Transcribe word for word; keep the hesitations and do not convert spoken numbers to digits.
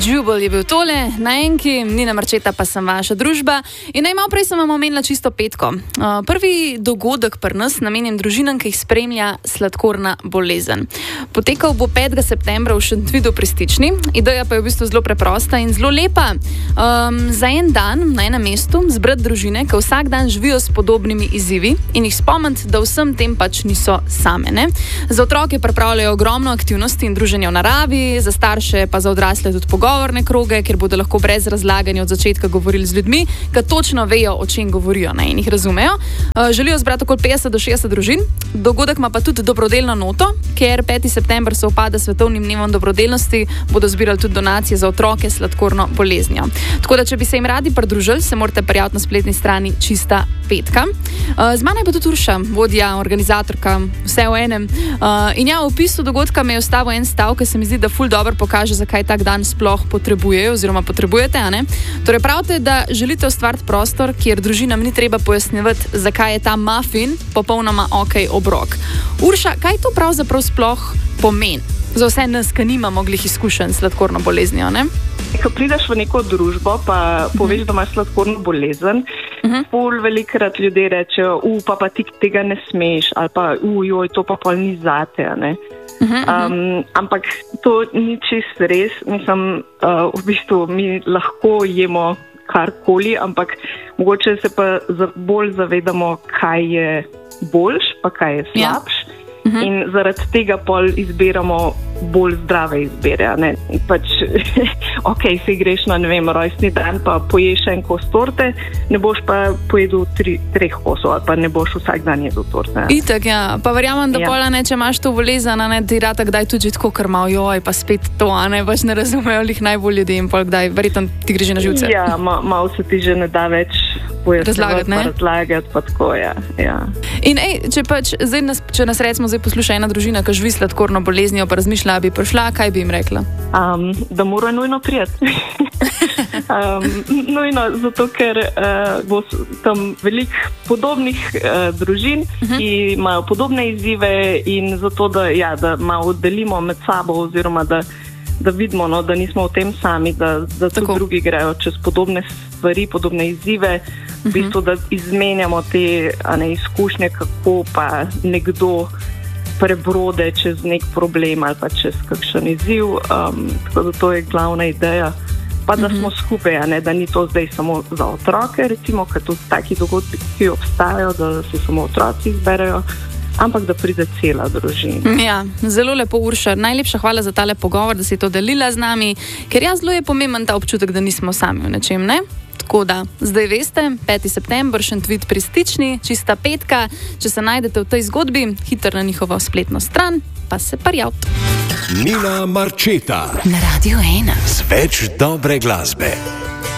Jubel je bil tole, na enki, Nina Marčeta pa sem vaša družba. In naj malo prej sem vam omenila čisto petko. Uh, prvi dogodek pri nas, namenjen družinam, ki jih spremlja sladkorna bolezen. Potekal bo petega septembra v Šentvidu pri Stični. Ideja pa je v bistvu zelo preprosta in zelo lepa. Um, za en dan na enem mestu zbrati družine, ki vsak dan živijo s podobnimi izzivi in jih spomniti, da vsem tem pač niso same. Ne? Za otroke pripravljajo ogromno aktivnosti in druženja v naravi, za starše pa za odrasle tudi pogovorne kroge, kjer bodo lahko brez razlaganja od začetka govorili z ljudmi, ki točno vejo, o čem govorijo, ne, in jih razumejo. Uh, želijo zbrati okoli petdeset do šestdeset družin. Dogodek ima pa tudi dobrodelno noto, ker petega septembra se upada svetovnim dnevom dobrodelnosti, bodo zbirali tudi donacije za otroke s sladkorno boleznijo. Tako da, če bi se jim radi pridružili, se morate prijaviti na spletni strani Čista petka. Uh, z mano je pa tudi Urša, vodja, organizatorka, vse v enem. Uh, in ja, v opisu dogodka me je ostavil en stav, ki se mi zdi, da ful dobro pokaže, zakaj tak dan sploh potrebujejo oziroma potrebujete, a ne? Torej pravite, da želite ustvariti prostor, kjer družinam ni treba pojasnjevati, zakaj je ta muffin popolnoma ok obrok. Urša, kaj to pravzaprav sploh pomeni za vse nas, ki nimamo glih izkušenj s sladkorno boleznijo, ne? Ko prideš v neko družbo, pa poveš, da imaš sladkorno bolezen, uh-huh. Pol velikrat ljudje rečejo, u, pa pa ti tega ne smeš, ali pa, u, joj, to pa pol ni zate, a ne? Uh-huh. Um, ampak to ni čist res. Mislim, uh, v bistvu mi lahko jemo karkoli, ampak mogoče se pa bolj zavedamo, kaj je boljš, pa kaj je slabš. Yeah. Uh-huh. In zaradi tega pol izbiramo bolj zdrave izbire. Ne? Pač, ok, si greš na, ne vem, rojstni dan, pa poješ en kos torte, ne boš pa pojedel tri, treh kosov, ali pa ne boš vsak dan jedel torte. Itak, ja. Pa verjamem, da ja. Pola ne, če imaš to bolezen, ne, ti rata kdaj tudi tako krmal, joj, pa spet to, a ne, pač ne razumejo lih najbolj ljudi in pol kdaj, verjetno ti gre že na živce. Ja, ma, malo se ti že ne da več razlagati, ne? Razlagati, pa tako, ja. ja. In ej, če pač, zdaj nas, če nas recimo zdaj posluša ena družina, ki živi sladkorno boleznijo, pa razmišlja, bi prišla, kaj bi jim rekla? Um, da mora nujno prijeti. um, nujno, zato ker uh, bo tam veliko podobnih uh, družin, uh-huh. ki imajo podobne izzive in zato, da, ja, da malo delimo med sabo oziroma da, da vidimo, no, da nismo v tem sami, da, da tudi drugi grejo čez podobne stvari, podobne izzive, v bistvu, da izmenjamo te a ne, izkušnje, kako pa nekdo prebrode čez nek problem ali pa čez kakšen izziv. Um, tako da to je glavna ideja. Pa da smo skupaj, a ne, da ni to zdaj samo za otroke, recimo, ker tudi taki dogodki obstajajo, da se samo otroci izberejo, ampak da pride cela družina. Ja, zelo lepo, Urša. Najlepša hvala za tale pogovor, da si to delila z nami, ker ja, zelo je pomemben ta občutek, da nismo sami v nečem, ne? Tako da, zdaj veste, petega septembra, Šentvid pri Stični, Čista petka. Če se najdete v tej zgodbi, hitro na njihovo spletno stran, pa se prijavite. Nina Marčeta na Radio ena. Z več dobre glasbe.